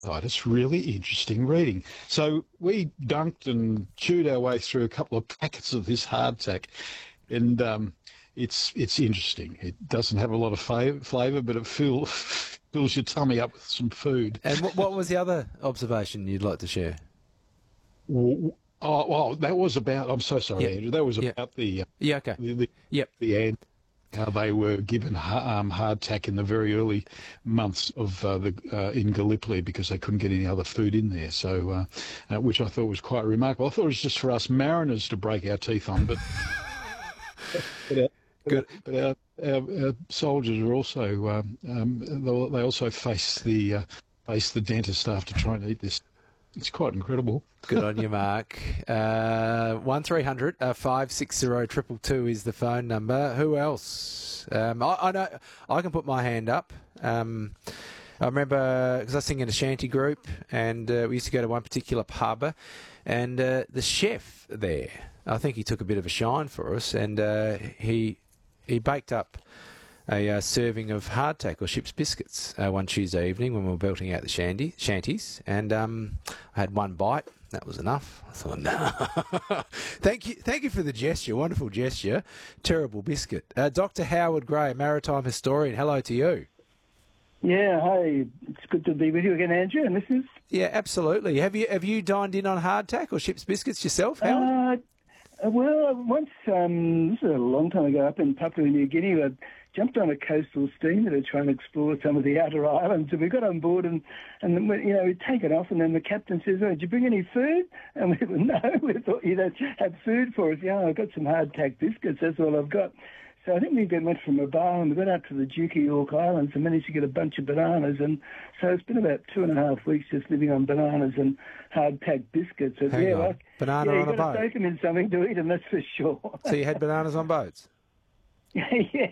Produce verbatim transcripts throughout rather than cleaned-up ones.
Oh, it's really interesting reading. So we dunked and chewed our way through a couple of packets of this hardtack, and um, it's it's interesting. It doesn't have a lot of fa- flavour, but it fill, fills your tummy up with some food. And what, what was the other observation you'd like to share? Oh, well, that was about. I'm so sorry, Yep. Andrew. That was Yep. about the uh, Yeah, okay. the the, Yep. the ant. How they were given ha- um, hardtack in the very early months of uh, the uh, in Gallipoli because they couldn't get any other food in there. So, uh, uh, which I thought was quite remarkable. I thought it was just for us mariners to break our teeth on, but but, our, Good. but our, our, our soldiers are also um, um, they they also face the uh, face the dentist after trying to eat this. It's quite incredible. Good on you, Mark. Uh, one three hundred uh, five six zero triple two is the phone number. Who else? Um, I, I know I can put my hand up. Um, I remember because I was singing in a shanty group, and uh, we used to go to one particular pub, and uh, the chef there, I think he took a bit of a shine for us, and uh, he he baked up a uh, serving of hardtack or ship's biscuits uh, one Tuesday evening when we were belting out the shanty, shanties, and um, I had one bite. That was enough. I thought, no. thank you, thank you for the gesture. Wonderful gesture. Terrible biscuit. Uh, Doctor Howard Gray, maritime historian. Hello to you. Yeah, hi. It's good to be with you again, Andrew. And this is Yeah, absolutely. Have you have you dined in on hardtack or ship's biscuits yourself, Howard? uh, well, once um, this is a long time ago up in Papua New Guinea. I jumped on a coastal steamer to try and explore some of the outer islands, and we got on board, and and you know we'd taken off, and then the captain says, "Oh, did you bring any food?" And we went, "No." We thought you know had food for us. Yeah, I've got some hardtack biscuits. That's all I've got. So I think we went from Rabaul and we got out to the Duke of York Islands and managed to get a bunch of bananas. And so it's been about two and a half weeks just living on bananas and hard-packed biscuits. And Hang yeah, on. like, Banana yeah, on a you've got boat? to soak them in something to eat them, that's for sure. So you had bananas on boats? yeah,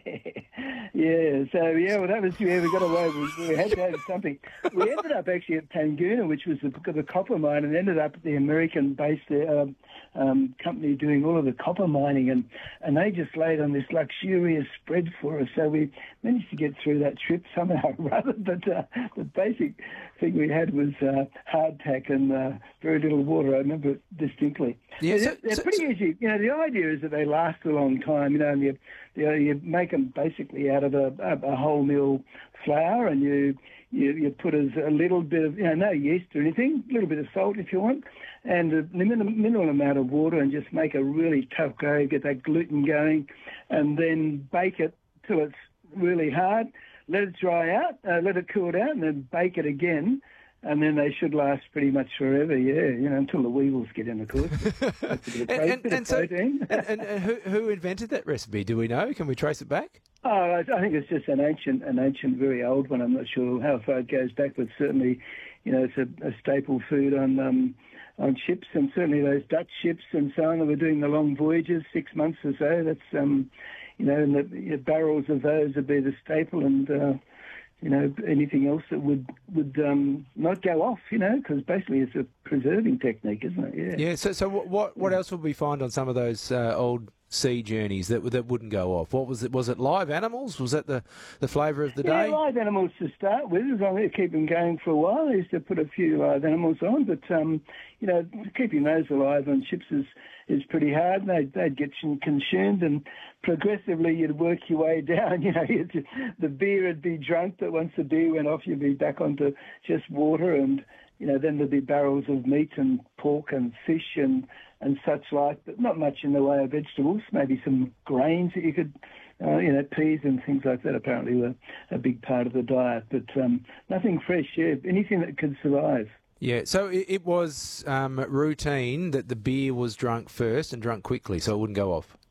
yeah. So yeah, well, that was yeah. We got away. We, we had to have something. We ended up actually at Tanguna, which was the, the copper mine, and ended up at the American-based um, um, company doing all of the copper mining, and and they just laid on this luxurious spread for us. So we managed to get through that trip somehow or other. But uh, the basic thing we had was uh, hardtack and uh, very little water. I remember it distinctly. Yeah, so, they're, they're so, pretty so, easy. You know, the idea is that they last a long time. You know, and you you, know, you make them basically out of a, a, a wholemeal flour, and you, you you put as a little bit of, you know, no yeast or anything, a little bit of salt if you want, and a minimal, minimal amount of water, and just make a really tough dough, get that gluten going, and then bake it till it's really hard. Let it dry out, uh, let it cool down, and then bake it again. And then they should last pretty much forever, yeah, you know, until the weevils get in, of course. That's a bit of, pro- and, and, bit and of so, protein. and, and, and who, who invented that recipe? Do we know? Can we trace it back? Oh, I I think it's just an ancient, an ancient, very old one. I'm not sure how far it goes back, but certainly, you know, it's a, a staple food on um, on ships, and certainly those Dutch ships and so on that were doing the long voyages, six months or so. That's um, you know, and the, the barrels of those would be the staple, and uh, you know, anything else that would would um, not go off, you know, because basically it's a preserving technique, isn't it? Yeah. Yeah. So, so what what else would we find on some of those uh, old sea journeys that that wouldn't go off? What was it? Was it live animals? Was that the, the flavour of the Yeah, day? live animals to start with. As long as they keep them going for a while, I used to put a few live animals on, but um, you know, keeping those alive on ships is is pretty hard. They'd, they'd get consumed, and progressively you'd work your way down. You know, you'd, the beer would be drunk, but once the beer went off, you'd be back onto just water, and you know, then there'd be barrels of meat and pork and fish and and such like, but not much in the way of vegetables. Maybe some grains that you could, uh, you know, peas and things like that apparently were a big part of the diet, but um, nothing fresh, yeah, anything that could survive. Yeah, so it, it was um, routine that the beer was drunk first and drunk quickly, so it wouldn't go off.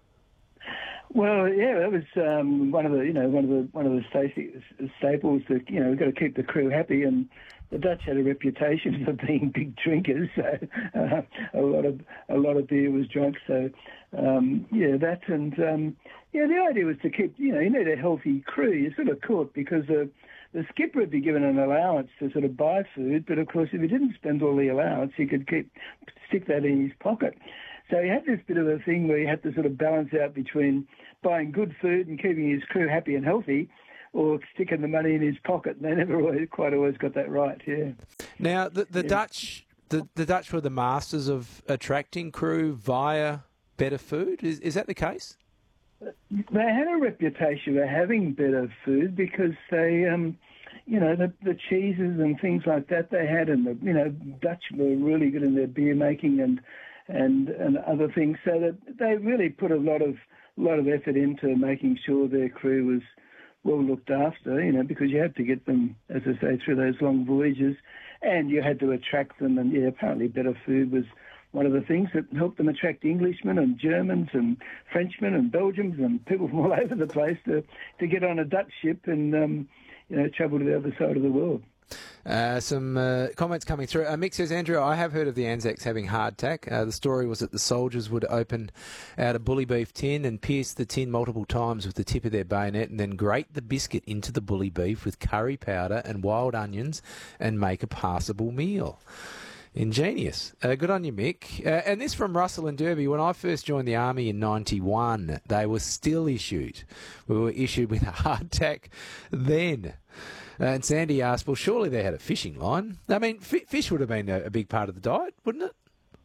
Well, yeah, that was um, one of the, you know, one of the one of the sta- staples that, you know, we've got to keep the crew happy, and the Dutch had a reputation for being big drinkers, so uh, a lot of a lot of beer was drunk. So um, yeah, that and um, yeah, the idea was to keep, you know, you need a healthy crew. You're sort of caught because the the skipper would be given an allowance to sort of buy food, but of course if he didn't spend all the allowance, he could keep stick that in his pocket. So he had this bit of a thing where he had to sort of balance out between buying good food and keeping his crew happy and healthy, or sticking the money in his pocket. They never always, quite always got that right. Yeah. Now the the Yeah. Dutch the, the Dutch were the masters of attracting crew via better food. Is is that the case? They had a reputation for having better food because they, um, you know, the, the cheeses and things like that they had, and the, you know, Dutch were really good in their beer making and and and other things. So that they really put a lot of lot of effort into making sure their crew was well looked after, you know, because you had to get them, as I say, through those long voyages, and you had to attract them. And yeah, apparently better food was one of the things that helped them attract Englishmen and Germans and Frenchmen and Belgians and people from all over the place to, to get on a Dutch ship and, um, you know, travel to the other side of the world. Uh, some uh, comments coming through. Uh, Mick says, Andrew, I have heard of the Anzacs having hardtack. Uh, the story was that the soldiers would open out a bully beef tin and pierce the tin multiple times with the tip of their bayonet and then grate the biscuit into the bully beef with curry powder and wild onions and make a passable meal. Ingenious. Uh, good on you, Mick. Uh, and this from Russell and Derby. When I first joined the Army in ninety-one, they were still issued. We were issued with a hardtack then. Uh, and Sandy asked, well, surely they had a fishing line. I mean, f- fish would have been a, a big part of the diet, wouldn't it?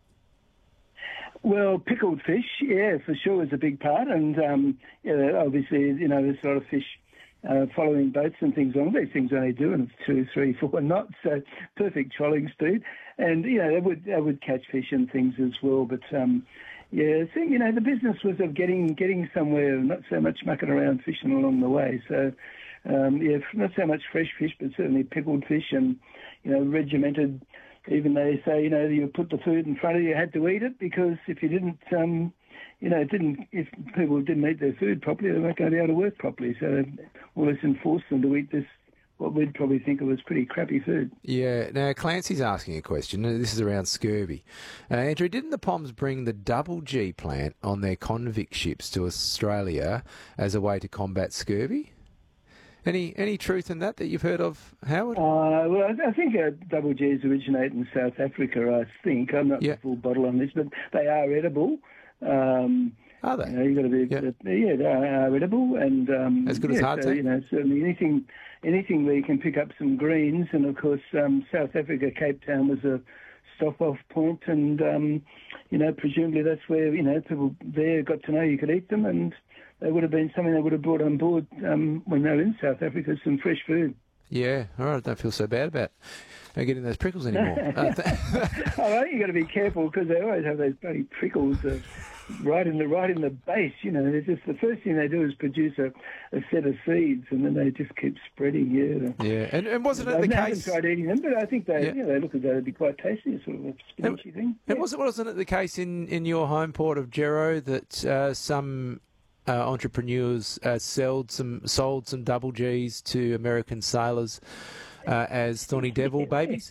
Well, pickled fish, yeah, for sure is a big part. And, um, yeah, obviously, you know, there's a lot of fish uh, following boats and things on. These things only do in two, three, four knots, so perfect trolling speed. And, you know, they would they would catch fish and things as well. But, um, yeah, so, you know, the business was of getting getting somewhere, not so much mucking around fishing along the way. So, um, yeah, not so much fresh fish, but certainly pickled fish and, you know, regimented. Even they say, you know, you put the food in front of you, you had to eat it, because if you didn't, um, you know, didn't if people didn't eat their food properly, they weren't going to be able to work properly. So they always enforced them to eat this, what we'd probably think of as pretty crappy food. Yeah. Now, Clancy's asking a question. This is around scurvy. Uh, Andrew, didn't the Poms bring the Double G plant on their convict ships to Australia as a way to combat scurvy? Any any truth in that that you've heard of, Howard? Uh, well, I, I think uh, Double Gs originate in South Africa, I think. I'm not Yeah. the full bottle on this, but they are edible. Um, Are they? You know, you've got to be, Yeah. yeah, they are edible. And, um, As good yeah, as hardtack? so, you know, certainly anything, anything where you can pick up some greens. And, of course, um, South Africa, Cape Town was a stop-off point, and, um, you know, presumably that's where, you know, people there got to know you could eat them, and they would have been something they would have brought on board um, when they were in South Africa, some fresh food. Yeah, all right, I don't feel so bad about not getting those prickles anymore. uh, th- Oh, I think you've got to be careful, because they always have those bloody prickles uh, right in the right in the base. You know, they're just the first thing they do is produce a, a set of seeds, and then they just keep spreading. Yeah, yeah, and, and wasn't it I the haven't case? tried eating them, but I think they, Yeah. you know, they look as though they'd be quite tasty, sort of a spinachy thing. And Yeah. wasn't wasn't it the case in, in your home port of Gero that uh, some uh, entrepreneurs uh, sold some sold some Double Gs to American sailors uh, as Thorny Devil babies?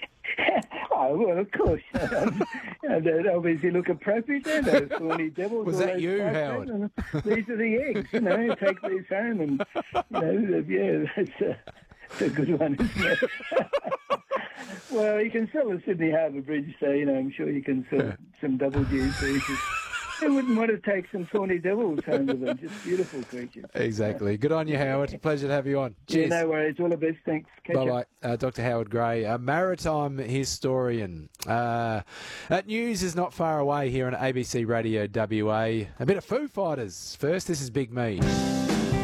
Oh, well, of course. Um, you know, they obviously look appropriate there, those thorny devils. Was all that those you, types, Howard? and these are the eggs, you know, take these home, and, you know, yeah, that's a, that's a good one, isn't it? Well, you can sell the Sydney Harbour Bridge, so, you know, I'm sure you can sell some Double Gs. So you just, who wouldn't want to take some thorny devils home with them? Just beautiful creatures. Exactly. Good on you, Howard. Pleasure to have you on. Yeah, Cheers. no worries. All the best. Thanks. Catch up. Bye-bye. Uh, Doctor Howard Gray, a maritime historian. Uh, that news is not far away here on A B C Radio W A. A bit of Foo Fighters. First, this is Big Me.